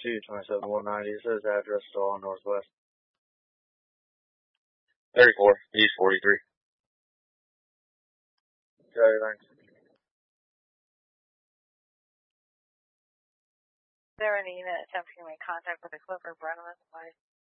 27190, says address still on Northwest. 34, East 43. Okay, thanks. Is there any unit attempting to make contact with the Clifford Brennan?